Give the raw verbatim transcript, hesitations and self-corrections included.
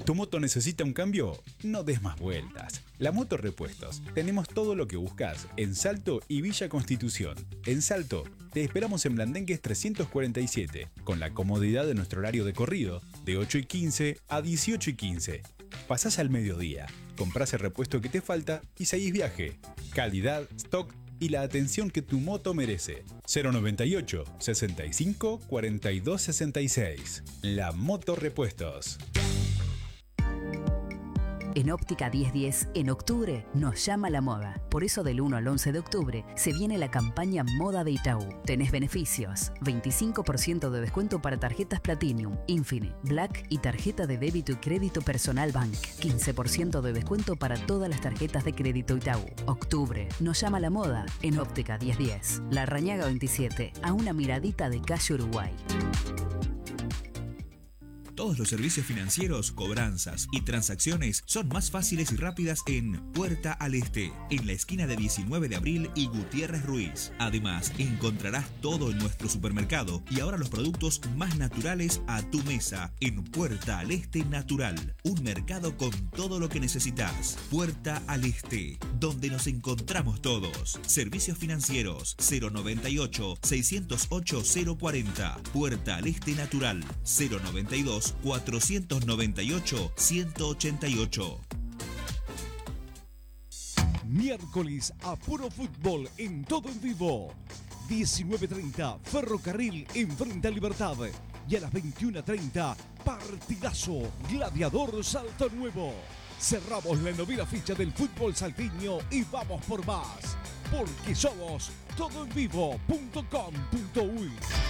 ¿Tu moto necesita un cambio? No des más vueltas. La Moto Repuestos. Tenemos todo lo que buscas en Salto y Villa Constitución. En Salto, te esperamos en Blandengues trescientos cuarenta y siete, con la comodidad de nuestro horario de corrido, de ocho y quince a dieciocho y quince. Pasás al mediodía, comprás el repuesto que te falta y seguís viaje. Calidad, stock y la atención que tu moto merece. cero noventa y ocho, sesenta y cinco, cuarenta y dos sesenta y seis. La Moto Repuestos. En Óptica diez diez, en octubre, nos llama la moda. Por eso del uno al once de octubre se viene la campaña Moda de Itaú. Tenés beneficios. veinticinco por ciento de descuento para tarjetas Platinum, Infinite, Black y tarjeta de débito y crédito personal Bank. quince por ciento de descuento para todas las tarjetas de crédito Itaú. Octubre, nos llama la moda en Óptica diez diez. La Rañaga veintisiete, a una miradita de calle Uruguay. Todos los servicios financieros, cobranzas y transacciones son más fáciles y rápidas en Puerta al Este, en la esquina de diecinueve de abril y Gutiérrez Ruiz. Además, encontrarás todo en nuestro supermercado y ahora los productos más naturales a tu mesa en Puerta al Este Natural. Un mercado con todo lo que necesitas. Puerta al Este, donde nos encontramos todos. Servicios financieros cero noventa y ocho, seiscientos ocho, cero cuarenta. Puerta al Este Natural cero noventa y dos, cuatrocientos noventa y ocho, ciento ochenta y ocho. Miércoles a puro fútbol en todo en vivo. diecinueve treinta, Ferrocarril enfrenta a Libertad. Y a las veintiuna treinta, partidazo, Gladiador Salto Nuevo. Cerramos la novena ficha del fútbol salteño y vamos por más. Porque somos todo en vivo punto com punto uy.